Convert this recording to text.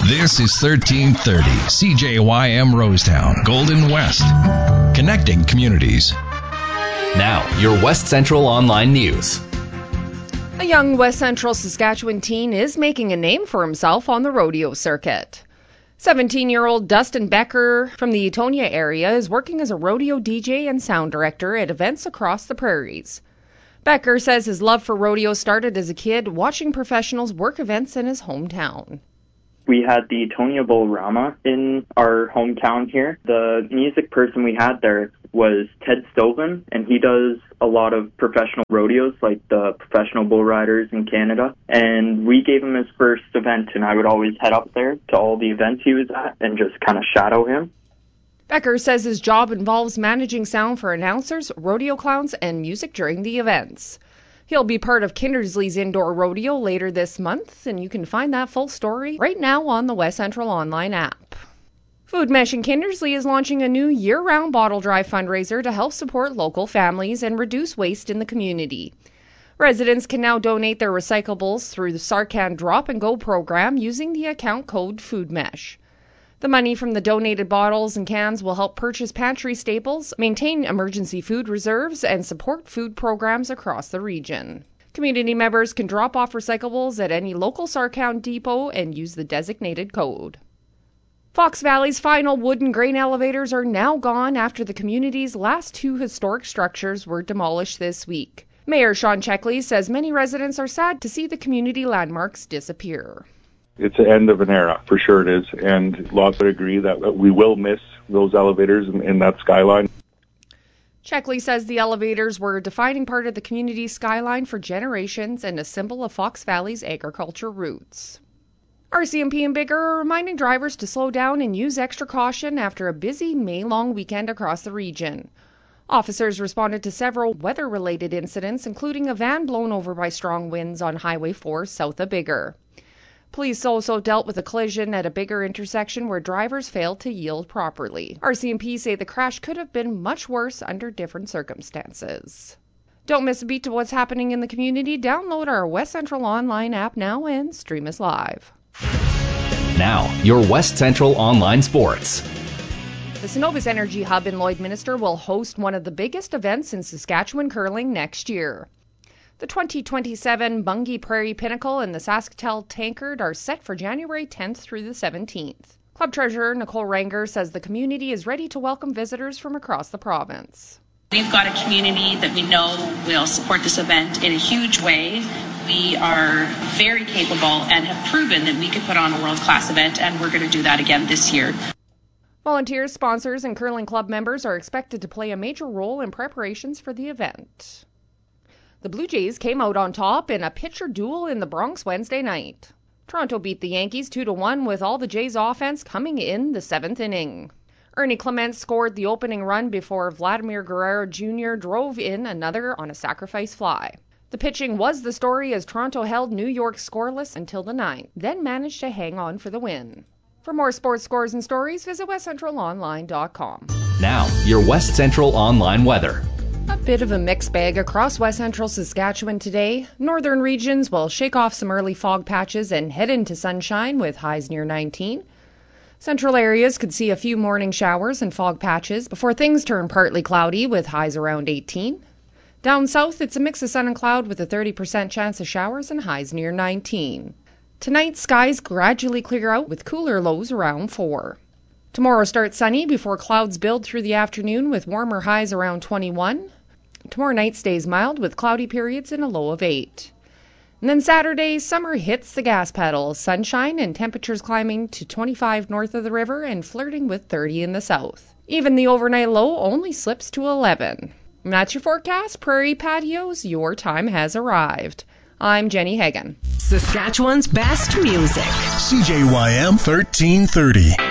This is 1330 CJYM Rosetown, Golden West. Connecting communities. Now, your West Central Online News. A young West Central Saskatchewan teen is making a name for himself on the rodeo circuit. 17-year-old Dustin Becker from the Etonia area is working as a rodeo DJ and sound director at events across the prairies. Becker says his love for rodeo started as a kid watching professionals work events in his hometown. We had the Etonia Bull-Rama in our hometown here. The music person we had there was Ted Stovin, and he does a lot of professional rodeos, like the professional bull riders in Canada. And we gave him his first event, and I would always head up there to all the events he was at and just kind of shadow him. Becker says his job involves managing sound for announcers, rodeo clowns, and music during the events. He'll be part of Kindersley's indoor rodeo later this month, and you can find that full story right now on the West Central Online app. Food Mesh in Kindersley is launching a new year-round bottle drive fundraiser to help support local families and reduce waste in the community. Residents can now donate their recyclables through the Sarcan Drop and Go program using the account code FoodMesh. The money from the donated bottles and cans will help purchase pantry staples, maintain emergency food reserves, and support food programs across the region. Community members can drop off recyclables at any local Sarcan depot and use the designated code. Fox Valley's final wooden grain elevators are now gone after the community's last two historic structures were demolished this week. Mayor Sean Checkley says many residents are sad to see the community landmarks disappear. It's the end of an era, for sure it is, and lots would agree that we will miss those elevators in that skyline. Checkley says the elevators were a defining part of the community's skyline for generations and a symbol of Fox Valley's agriculture roots. RCMP and Bigger are reminding drivers to slow down and use extra caution after a busy May-long weekend across the region. Officers responded to several weather-related incidents, including a van blown over by strong winds on Highway 4 south of Bigger. Police also dealt with a collision at a Bigger intersection where drivers failed to yield properly. RCMP say the crash could have been much worse under different circumstances. Don't miss a beat to what's happening in the community. Download our West Central Online app now and stream us live. Now, your West Central Online Sports. The Cenovus Energy Hub in Lloydminster will host one of the biggest events in Saskatchewan curling next year. The 2027 Bungie Prairie Pinnacle and the Sasktel Tankard are set for January 10th through the 17th. Club Treasurer Nicole Ranger says the community is ready to welcome visitors from across the province. We've got a community that we know will support this event in a huge way. We are very capable and have proven that we can put on a world-class event, and we're going to do that again this year. Volunteers, sponsors, and curling club members are expected to play a major role in preparations for the event. The Blue Jays came out on top in a pitcher duel in the Bronx Wednesday night. Toronto beat the Yankees 2-1 with all the Jays' offense coming in the seventh inning. Ernie Clements scored the opening run before Vladimir Guerrero Jr. drove in another on a sacrifice fly. The pitching was the story as Toronto held New York scoreless until the ninth, then managed to hang on for the win. For more sports scores and stories, visit westcentralonline.com. Now, your West Central Online weather. A bit of a mixed bag across West Central Saskatchewan today. Northern regions will shake off some early fog patches and head into sunshine with highs near 19. Central areas could see a few morning showers and fog patches before things turn partly cloudy with highs around 18. Down south, it's a mix of sun and cloud with a 30% chance of showers and highs near 19. Tonight, skies gradually clear out with cooler lows around 4. Tomorrow starts sunny before clouds build through the afternoon with warmer highs around 21. Tomorrow night stays mild with cloudy periods and a low of 8. And then Saturday, summer hits the gas pedal. Sunshine and temperatures climbing to 25 north of the river and flirting with 30 in the south. Even the overnight low only slips to 11. And that's your forecast. Prairie Patios, your time has arrived. I'm Jenny Hagan. Saskatchewan's best music. CJYM 1330.